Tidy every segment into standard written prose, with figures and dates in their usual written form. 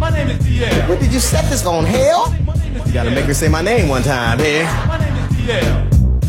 My name is DL. What did you set this on, hell? You gotta make her say my name one time, here. My name is DL.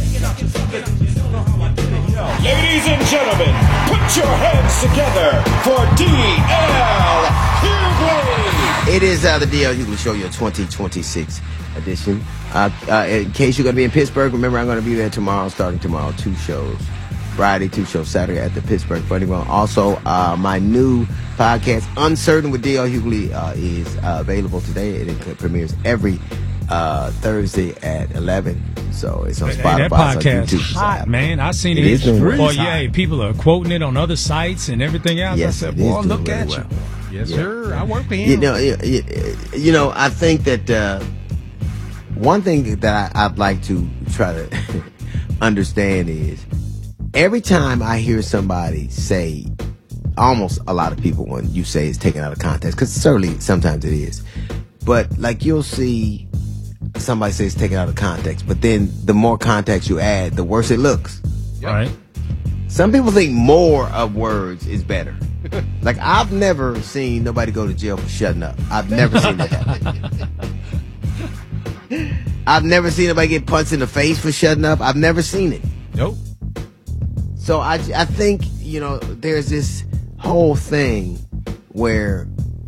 Ladies and gentlemen, put your hands together for D.L. Hughley. It is the D.L. Hughley Show, your 2026 edition. In case you're going to be in Pittsburgh, remember I'm going to be there tomorrow, starting tomorrow. 2 shows. Friday, 2 shows Saturday at the Pittsburgh Funny Bone. Also, my new podcast, Uncertain with D.L. Hughley, is available today. It premieres every Thursday at 11. So it's on Spotify. That podcast on YouTube, hot, man. I seen it. It's really boy, yeah, people are quoting it on other sites and everything else. Yes, I said, it is boy, doing look really at well. you. Yes, sir. I work for him. You know, I think that one thing that I'd like to try to understand is every time I hear somebody say, almost a lot of people when you say it's taken out of context, because certainly sometimes it is, but like you'll see somebody say it's taken out of context, but then the more context you add, the worse it looks. All right. Some people think more of words is better. Like, I've never seen nobody go to jail for shutting up. I've never seen that happen. I've never seen anybody get punched in the face for shutting up. I've never seen it. Nope. So I think, you know, there's this whole thing where,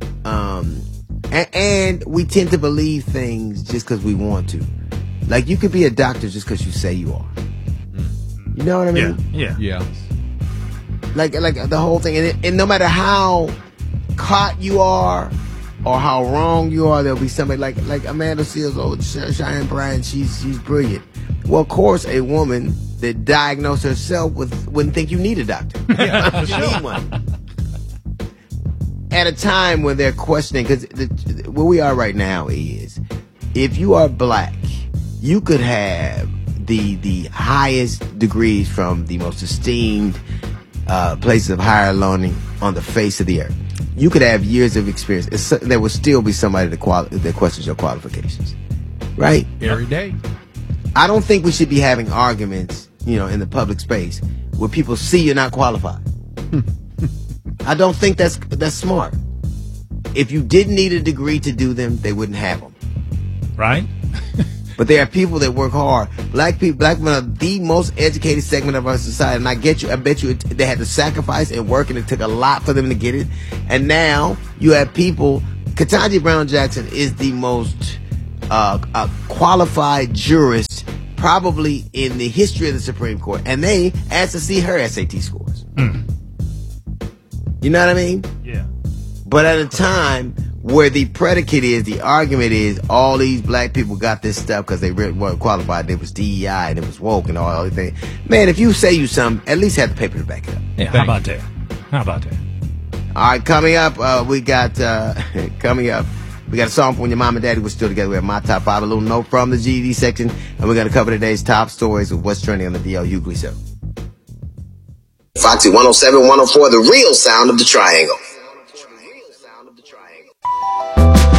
and we tend to believe things just because we want to. Like, you could be a doctor just because you say you are. You know what I mean? Yeah. Like the whole thing, and no matter how caught you are or how wrong you are, there'll be somebody like Amanda Seals, old Cheyenne Bryant. She's brilliant. Well, of course, a woman that diagnosed herself wouldn't think you need a doctor. You need one. At a time when they're questioning, because where we are right now is, if you are black, you could have the highest degrees from the most esteemed places of higher learning on the face of the earth. You could have years of experience. There will still be somebody that questions your qualifications, right? Every day. I don't think we should be having arguments, you know, in the public space where people see you're not qualified. I don't think that's smart. If you didn't need a degree to do them, they wouldn't have them. Right? But there are people that work hard. Black men are the most educated segment of our society. And I bet you they had to sacrifice and work, and it took a lot for them to get it. And now you have people. Ketanji Brown Jackson is the most qualified jurist probably in the history of the Supreme Court. And they asked to see her SAT scores. You know what I mean? Yeah. But at a time where the predicate is, the argument is, all these black people got this stuff because they really weren't qualified. It was DEI and it was woke and all that thing. Man, if you say you something, at least have the paper to back it up. Yeah. How about that? All right, coming up, we got a song from when your mom and daddy were still together. We have my top 5, a little note from the GD section, and we're going to cover today's top stories of what's trending on the D.L. Hughley Show. Foxy 107, 104, the real sound of the triangle.